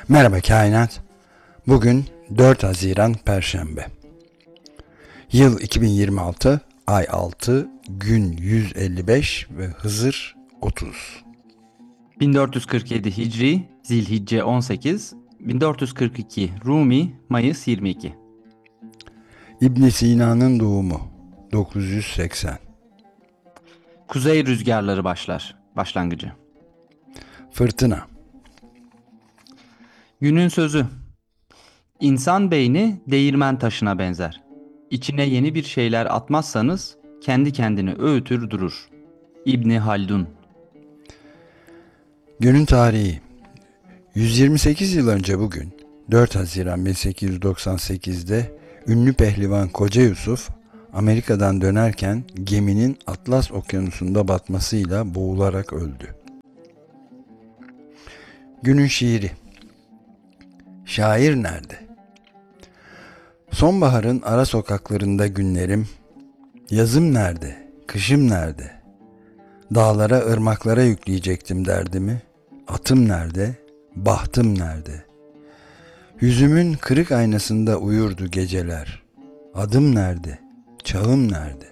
Merhaba kainat. Bugün 4 Haziran Perşembe. Yıl 2026, ay 6, gün 155 ve Hızır 30. 1447 Hicri, Zilhicce 18, 1442 Rumi, Mayıs 22. İbn Sina'nın doğumu 980. Kuzey rüzgarları başlar. Başlangıcı. Fırtına. Günün sözü. İnsan beyni değirmen taşına benzer. İçine yeni bir şeyler atmazsanız kendi kendini öğütür durur. İbni Haldun. Günün tarihi. 128 yıl önce bugün 4 Haziran 1898'de ünlü pehlivan Koca Yusuf Amerika'dan dönerken geminin Atlas Okyanusu'nda batmasıyla boğularak öldü. Günün şiiri. Şair nerede? Sonbaharın ara sokaklarında günlerim, yazım nerede, kışım nerede? Dağlara, ırmaklara yükleyecektim derdimi, atım nerede, bahtım nerede? Yüzümün kırık aynasında uyurdu geceler, adım nerede, çağım nerede?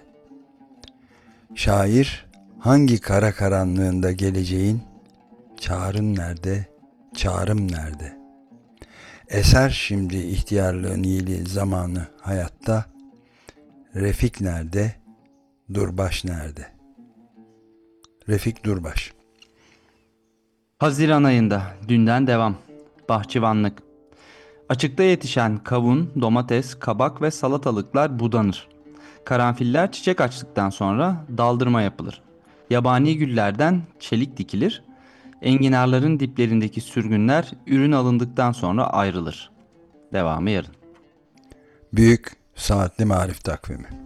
Şair, hangi kara karanlığında geleceğin, çağrın nerede, çağrım nerede? Eser şimdi ihtiyarlığın iyili zamanı hayatta, Refik nerede, Durbaş nerede? Refik Durbaş. Haziran ayında dünden devam. Bahçıvanlık. Açıkta yetişen kavun, domates, kabak ve salatalıklar budanır. Karanfiller çiçek açtıktan sonra daldırma yapılır. Yabani güllerden çelik dikilir. Enginarların diplerindeki sürgünler ürün alındıktan sonra ayrılır. Devamı yarın. Büyük Saatli Marif Takvimi.